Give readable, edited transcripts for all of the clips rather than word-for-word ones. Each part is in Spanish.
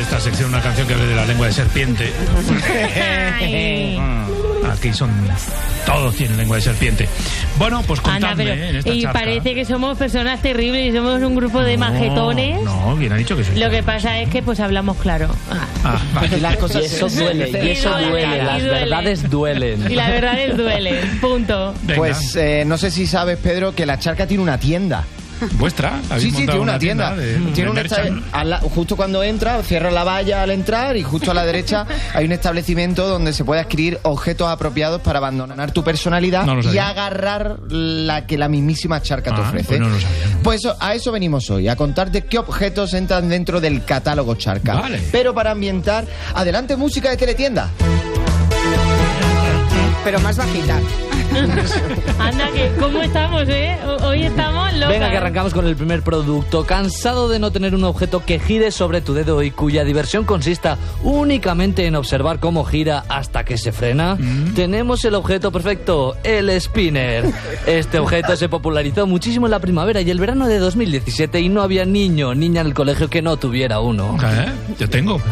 de esta sección una canción que hable de la lengua de serpiente. Aquí todos tienen lengua de serpiente. Bueno, pues contadme. Anda, en esta y charca. Parece que somos personas terribles y somos un grupo de majetones. No, bien ha dicho que sí. Lo que pasa es que pues hablamos claro. Vale. Las cosas y eso duele, las verdades duelen. Y las verdades duelen, punto. Venga. Pues no sé si sabes, Pedro, que la charca tiene una tienda. ¿Vuestra? Sí, tiene una tienda. Tiene merchan? Justo cuando entra, cierra la valla al entrar y justo a la derecha hay un establecimiento donde se puede adquirir objetos apropiados para abandonar tu personalidad y agarrar la que la mismísima charca te ofrece. Pues no lo sabía, ¿no? Pues a eso venimos hoy, a contarte qué objetos entran dentro del catálogo charca. Vale. Pero para ambientar, adelante música de teletienda. Pero más bajita. Anda, que ¿cómo estamos, Hoy estamos locas. Venga, que arrancamos con el primer producto. ¿Cansado de no tener un objeto que gire sobre tu dedo y cuya diversión consista únicamente en observar cómo gira hasta que se frena? Tenemos el objeto perfecto, el spinner. Este objeto se popularizó muchísimo en la primavera y el verano de 2017 y no había niño o niña en el colegio que no tuviera uno. Yo tengo.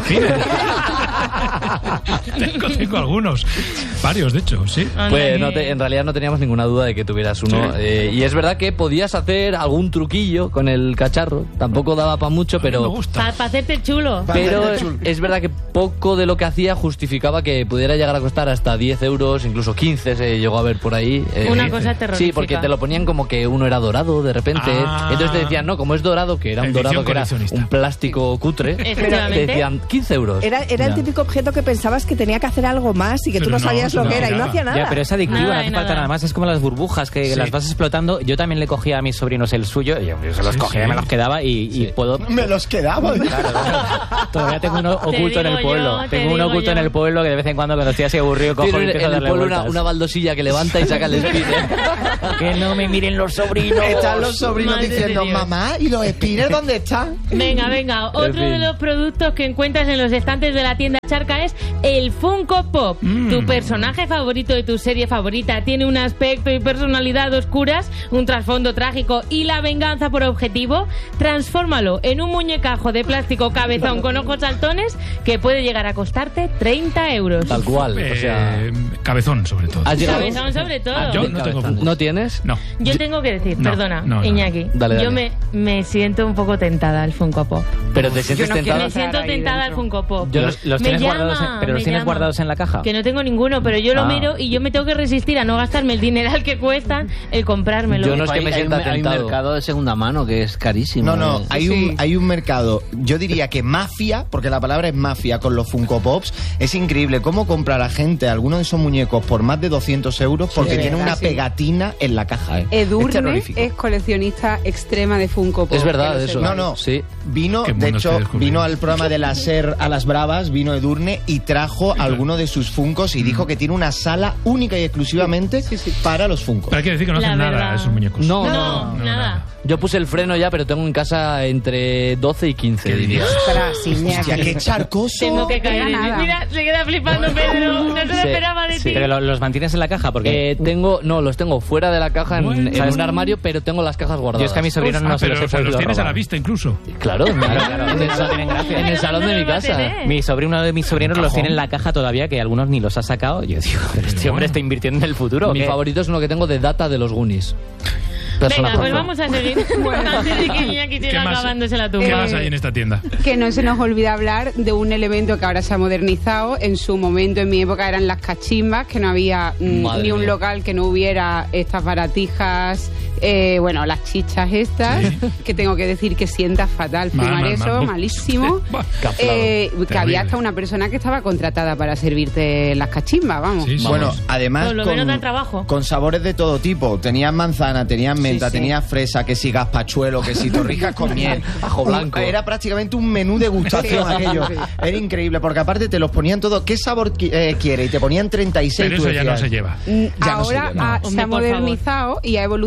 Tengo algunos. Varios, de hecho, sí. Pues en realidad no teníamos ninguna duda de que tuvieras uno. Sí. Y es verdad que podías hacer algún truquillo con el cacharro. Tampoco daba para mucho, pero... Me gusta. Para hacerte el chulo. Pero es verdad que poco de lo que hacía justificaba que pudiera llegar a costar hasta 10 euros, incluso 15 se llegó a ver por ahí. Una cosa terrorífica. Sí, porque te lo ponían como que uno era dorado de repente. Entonces te decían, no, como es dorado, que era un dorado que era un plástico cutre, te decían 15 euros. Era el típico objeto que pensabas que tenía que hacer algo más y que tú no sabías lo que era y no hacía nada. Ya, pero es adictivo, no hace falta nada más. Es como las burbujas que las vas explotando. Yo también le cogía a mis sobrinos el suyo. Yo se los cogía y me los quedaba y puedo... Me los quedaba. Claro. Todavía tengo uno oculto en el pueblo. Tengo uno oculto en el pueblo que de vez en cuando estoy así aburrido cojo y empiezo a darle vueltas. Una baldosilla que levanta y saca el spinner. Que no me miren los sobrinos. Están los sobrinos Madre diciendo, de Dios. mamá, ¿y los spinners dónde están? Venga, otro de los productos que encuentras en los estantes de la tienda Charca es el Funko Pop. Tu personaje favorito de tu serie favorita tiene un aspecto y personalidad oscuras, un trasfondo trágico y la venganza por objetivo. Transfórmalo en un muñecajo de plástico cabezón con ojos saltones que puede llegar a costarte 30 euros. Tal cual, o sea... Cabezón, sobre todo. ¿Has llegado? Cabezón sobre todo. Yo no tengo Funko. ¿No tienes? No. Yo tengo que decir, No, perdona, no. Iñaki, Dale. yo me siento un poco tentada al Funko Pop. Pero te sientes no quiero tentada. Me siento ahí tentada al dentro. Funko Pop. Los Me tienes llama, guardados, pero los me tienes llama. guardados en la caja. Que no tengo ninguno, pero yo lo Ah. miro y yo me tengo que resistir a no gastarme el dineral que cuestan el comprármelo. Yo no es que me sienta hay un tentado. mercado de segunda mano que es carísimo. No, hay un mercado, yo diría que mafia, porque la palabra es mafia con los Funko Pops. Es increíble cómo compra la gente algunos de esos muñecos por más de 200 euros porque tiene una pegatina en la caja. Es Edurne terrorífico. es coleccionista extrema de Funko Pop. Es verdad, que lo eso. sepas. No, Sí. vino, Qué de monos hecho, que descubrí. vino al programa de la SER a las Bravas, vino Edurne y trajo alguno de sus Funkos y dijo que tiene una sala única y exclusivamente para los Funkos. Pero hay que decir que no La hacen nada verdad. esos muñecos. No, No, nada. Yo puse el freno ya, pero tengo en casa entre 12 y 15, diría. Ostras, Iñaki. Hostia, qué charcoso. Tengo que caer en nada. Mira, se queda flipando Pedro. No se lo Sí, esperaba de ti. Pero los mantienes en la caja porque... Los tengo fuera de la caja en ¿sabes? un armario, pero tengo las cajas guardadas. Yo es que a mis sobrinos no se pero los he o sea, los podido tienes a la robar. vista incluso. Claro, Claro, en el, eso tienen gracia. en el salón de ¿Dónde mi lo va a casa. tener? Uno de mis sobrinos los Cajón. tiene en la caja todavía, que algunos ni los ha sacado. Yo digo, pero este hombre está invirtiendo en el futuro. ¿o Mi qué? favorito es uno que tengo de Data de los Goonies. Venga, Personaje. pues vamos a seguir. Antes de que Iñaki ¿Qué siga más? acabándose la tumba. ¿Qué más hay en esta tienda? Que no se nos olvide hablar de un elemento que ahora se ha modernizado. En su momento, en mi época, eran las cachimbas, que no había Madre ni un mía. local que no hubiera estas baratijas, las chichas estas, que tengo que decir que sienta fatal. Fumar Mal, eso, mal. malísimo. Que Terrible. había hasta una persona que estaba contratada para servirte las cachimbas, vamos. Sí, sí. Bueno, además Por lo menos da trabajo. con sabores de todo tipo. Tenías manzana, tenías menta, Sí, sí. tenías fresa, que si gazpachuelo, que si torrijas con miel. Ajo blanco. Era prácticamente un menú degustación Sí. aquello. Sí. Era increíble, porque aparte te los ponían todo. ¿Qué sabor quiere? Y te ponían 36. Pero tú eso ya no decías, se lleva. Ya no se Ahora lleva. se Hombre, ha por favor. modernizado y ha evolucionado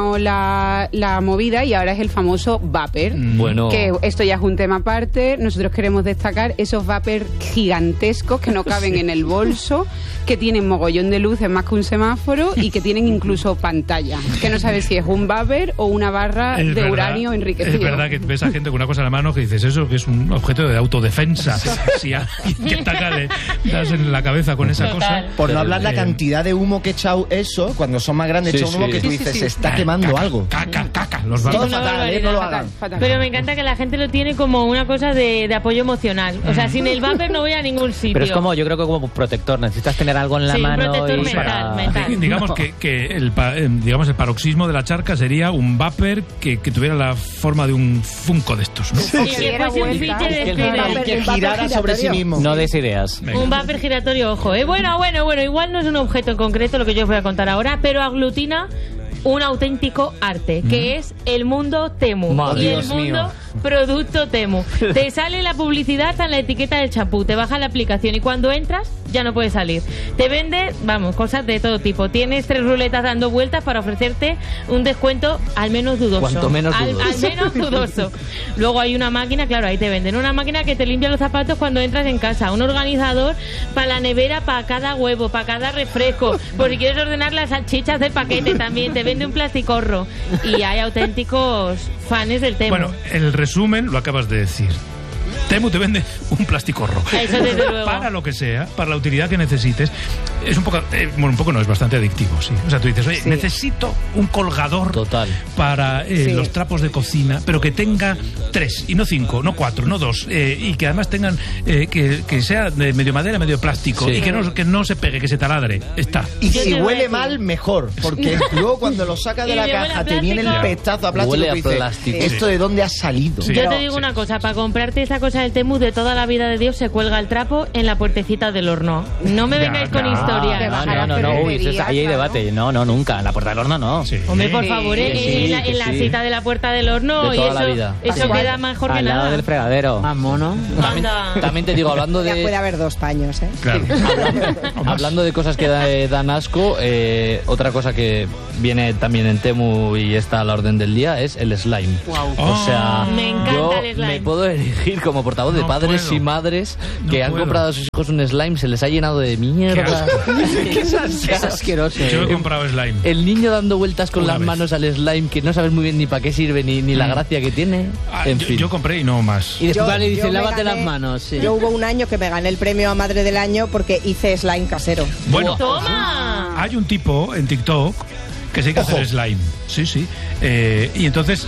evolucionado la movida y ahora es el famoso vapor. Bueno. Que esto ya es un tema aparte. Nosotros queremos destacar esos vapor gigantescos que no caben en el bolso, que tienen mogollón de luces más que un semáforo y que tienen incluso pantalla. Que no sabes si es un vapor o una barra de uranio enriquecido. Es verdad que ves a gente con una cosa en la mano que dices eso, que es un objeto de autodefensa. Si a alguien que ataca le das en la cabeza con esa cosa. Por no hablar la cantidad de humo que echa eso, cuando son más grandes, echa un humo que tú dices, se está quemando algo. Caca. Los Todo vapores. fatal, no lo hagan. Fatal. Pero me encanta que la gente lo tiene como una cosa de apoyo emocional. O sea, sin el vapor no voy a ningún sitio. Pero es como, yo creo que como protector, necesitas tener algo en la mano. Un protector y mental. Digamos que el paroxismo de la charca sería un vapor que tuviera la forma de un Funko de estos, ¿no? Y que fuese un fiche de Spider. Que girara sobre sí mismo. No des ideas. Un vapor giratorio, ojo. Bueno, igual no es un objeto en concreto lo que yo os voy a contar ahora, pero aglutina un auténtico arte, que es el mundo Temu. Y el mundo producto Temu. Te sale la publicidad en la etiqueta del champú, te baja la aplicación y cuando entras ya no puedes salir. Te vende, cosas de todo tipo. Tienes 3 ruletas dando vueltas para ofrecerte un descuento al menos dudoso. Cuanto menos dudoso. Al menos dudoso. Luego hay una máquina, claro, ahí te venden una máquina que te limpia los zapatos cuando entras en casa, un organizador para la nevera, para cada huevo, para cada refresco, por si quieres ordenar las salchichas del paquete también, te vende un plasticorro. Y hay auténticos fans del Temu. Bueno, el resumen lo acabas de decir. Temu te vende un plasticorro. Eso desde luego. Para lo que sea, para la utilidad que necesites. Es un poco, un poco no, es bastante adictivo, sí. O sea, tú dices, oye, necesito un colgador para los trapos de cocina, pero que tenga 3, y no 5, no 4, no 2, y que además tengan, que sea de medio madera, medio plástico, y que no se pegue, que se taladre. Está. Y si huele mal, mejor, porque luego cuando lo sacas de la caja te viene el pestazo a plástico. Huele a y dices, plástico. ¿esto de dónde ha salido? Sí. Yo te digo una cosa, para comprarte esa cosa del Temu de toda la vida de Dios se cuelga el trapo en la puertecita del horno. No me vengáis con historias. No, uy, ahí hay debate. No, nunca. En la puerta del horno no. Sí. Hombre, por favor, en la cita de la puerta del horno De y toda la vida. eso queda mejor que Al lado nada. del fregadero. Más mono. También te digo, hablando Ya puede de haber 2 paños, ¿eh? Claro. hablando de cosas que dan asco, otra cosa que viene también en Temu y está a la orden del día es el slime. O sea, Me encanta yo el slime. me puedo elegir como portavoz de No padres puedo. y madres que No han puedo. comprado a sus hijos un slime, se les ha llenado de mierda. Es asqueroso. Yo he comprado slime. El niño dando vueltas con Una las vez. manos al slime, que no sabes muy bien ni para qué sirve ni la gracia que tiene. En fin. Yo compré y no más. Y después le Yo dice, me lávate gané- las manos. Sí. Yo hubo un año que me gané el premio a Madre del Año porque hice slime casero. Bueno, ¡Toma! hay un tipo en TikTok que se dedica a hacer slime. Sí. Y entonces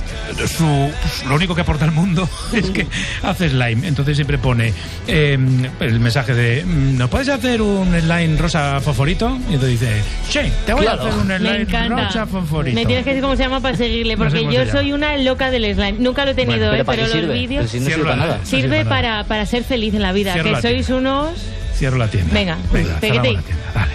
lo único que aporta al mundo es que hace slime. Entonces siempre pone el mensaje de ¿nos puedes hacer un slime rosa fosforito? Y entonces dice, sí, te voy a hacer un Me slime encanta. rosa fosforito. Me tienes que decir cómo se llama para seguirle, No sé porque cómo yo se llama. soy una loca del slime. Nunca lo he tenido, Bueno, ¿Pero para pero qué los sirve? vídeos Pero si no sirve Cierra para la- nada. sirve nada. para ser feliz en la vida. Cierra Que la sois tienda. unos... Cierro la tienda. Venga, cerramos peguete. la tienda. Dale.